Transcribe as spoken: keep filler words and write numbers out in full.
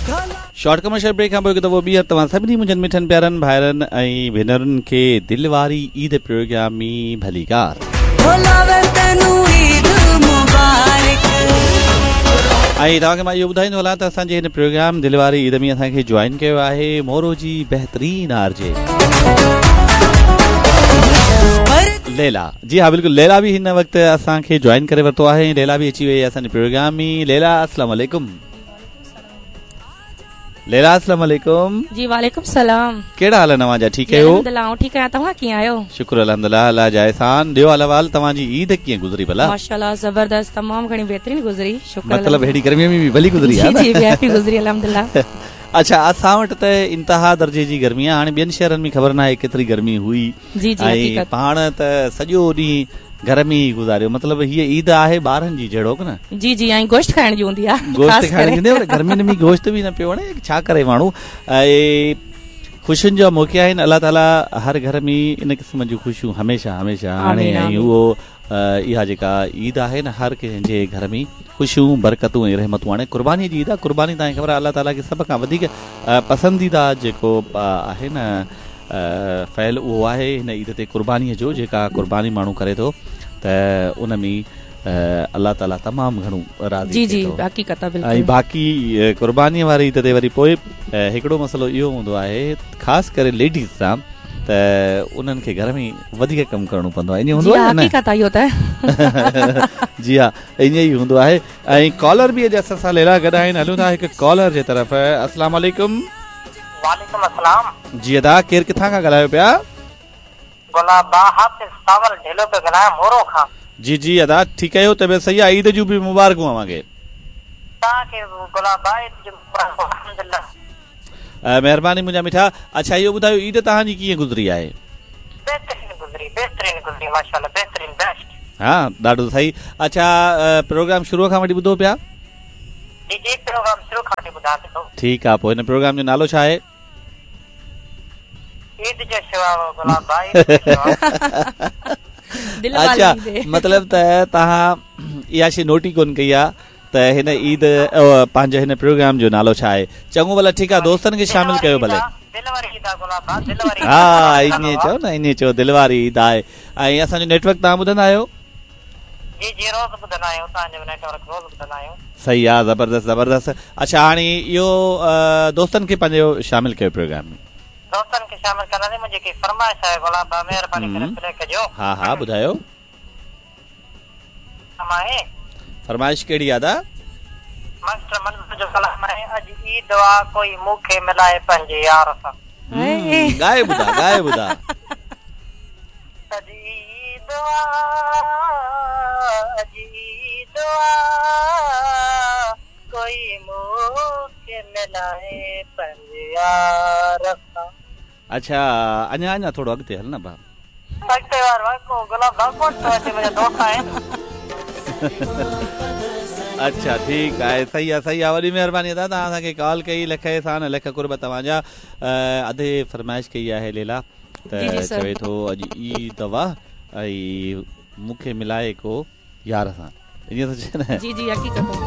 Short commercial brake खां पोइ हिकु दफ़ो ॿीहर तव्हां सभिनी मुंहिंजनि मिठनि प्यारनि भाइरनि ऐं भेनरुनि खे दिलि वारी ईद प्रोग्राम में भलीकार। ऐं तव्हांखे मां इहो ॿुधाईंदो हलां त असांजे हिन प्रोग्राम दिलि वारी ईद में असांखे जॉइन कयो आहे मोरो जी बहितरीन आरजे लेला। जी हाँ बिल्कुल, लेला भी हिन वक्त असांखे जॉइन करे वरितो आहे। लेला भी अची वई आहे असांजे प्रोग्राम में। लेला अस्सलाम वालेकुम। लेला अस्सलाम वालेकुम। जी वालेकुम सलाम। केड़ा हाल है नवा जा? ठीक है हो? अल्हम्दुलिल्लाह ठीक है। तव्हां कीअं आहियो? शुक्र अल्हम्दुलिल्लाह अल्लाह जा एहसान। दियो अहवाल तव्हांजी ईद कीअं गुज़री भला? माशाल्लाह जबरदस्त, तमाम घणी बेहतरीन गुज़री। शुक्र मतलब हेड़ी गर्मी में भी भली गुज़री है? जी जी बेहतरीन गुज़री अल्हम्दुलिल्लाह। अच्छा, असां वटि त इंतहा दर्जे जी गर्मी आहे। हाणे ॿियनि शहरनि में ख़बर नाहे केतिरी गर्मी हुई। जी जी ऐं पाण त सॼो ॾींहुं घर में ई गुज़ारियो। मतलब हीअ ईद आहे ॿारनि जी जहिड़ो न? जी जी, ऐं गोश्त खाइण जी हूंदी आहे। गोश्त खाइण जी हूंदी, गर्मियुनि में गोश्त बि न पियो वणे, छा करे माण्हू। ऐं ख़ुशियुनि जा मौक़ा आहिनि। अल्लाह ताला हर घर में इन क़िस्म जूं ख़ुशियूं हमेशह हमेशह हाणे ऐं उहो इहा जेका ईद आहे न, हर कंहिंजे घर में ख़ुशियूं बरकतूं ऐं रहमतूं। हाणे कुर्बानी जी ईद आहे। कुर्बानी तव्हांखे ख़बर आहे अल्लाह ताला खे सभ खां वधीक पसंदीदा जेको आहे न फ़ैल उहो आहे हिन ईद ते कुर्बानीअ जो। जेका कुर्बानी माण्हू करे थो त उन में अल्लाह ताला तमामु घणो राज़ी जी जी हक़ीक़त बिल्कुलु। ऐं बाक़ी कुर्बानीअ वारी ईद ते वरी पोइ हिकिड़ो मसइलो इहो हूंदो आहे ख़ासि करे लेडीज़ सां, त उन्हनि खे घर में वधीक कमु करणो पवंदो आहे। ईअं हूंदो आहे न? जी हा, ईअं ई हूंदो आहे। ऐं कॉलर बि अॼु असां सां लेला गॾु आहिनि। हलूं था हिकु कॉलर जे तरफ़। अस्सलाम वालेकुम। वालेकुम अस्सलाम। जी अदा, केरु किथां खां ॻाल्हायो पिया? गुलाबा हाफिज़ सावल ढेलो पे ॻाल्हायां मोरो खां। जी जी अदा, ठीकु आहियो? तबियत सही आहे? ईद जूं बि मुबारकूं अवांखे। तव्हांखे गुलाबा अल्हम्दुलिल्लाह। महिरबानी मुंहिंजा मिठा। अच्छा इहो ॿुधायो ईद तव्हांजी कीअं गुज़री आहे? बेहतरीन गुज़री, बेहतरीन गुज़री माशाल्लाह, बेहतरीन बेस्ट। हा ॾाढो सही। अच्छा प्रोग्राम शुरू खां वठी ॿुधो पिया? जी जी प्रोग्राम शुरू खां वठी ॿुधां थो। ठीकु आहे, पोइ हिन प्रोग्राम जो नालो छा आहे? ईद जो शेवा गुलाबा ईद। अच्छा मतलब त तव्हां इहा शइ नोटी कोन कई आहे त हिन ईद पंहिंजे हिन प्रोग्राम जो नालो छा आहे? चङो भला ठीकु आहे, दोस्तनि खे शामिल कयो भले। हा ईअं चओ न, ईअं चओ दिलि वारी ईद आहे। ऐं असांजो नेटवर्क तव्हां ॿुधंदा आहियो? जी जी रोज़ ॿुधंदा आहियूं, तव्हांजो नेटवर्क रोज़ ॿुधंदा आहियूं। सही आहे, ज़बरदस्त ज़बरदस्त। अच्छा हाणे इहो दोस्तनि खे पंहिंजो शामिल कयो प्रोग्राम में। दोस्तनि खे शामिल करण में मुंहिंजी फरमाइश आहे गुलाबा, महिरबानी करे प्ले कजो। हा हा ॿुधायो। हमाए फरमाइश कहिड़ी आहे? मास्टर मंसूर जो कलाम आहे, अॼु ईद आहे कोई मूंखे मिलाए पंहिंजे यार सां। गाए ॿुधा गाए ॿुधा। अॼु ईद आहे, अॼु ईद आहे कोई मूंखे मिलाए पंहिंजे यार सां। अच्छा अञा अञा थोरो अॻिते हल न भा। अॻिते वारो को गुलाब बागोट तो अचे मुंहिंजा दोस्त आहिनि। अच्छा ठीकु आहे, सही आहे सही आहे। वॾी महिरबानी दादा, तव्हां असांखे कॉल कई, लख एहसान लख कुर्ब तव्हांजा। अधे फरमाइश कई आहे लेला त चवे थो अॼु ईद आहे ऐं मूंखे मिलाए को यार सां। ईअं थो चए न? जी जी हक़ीक़त।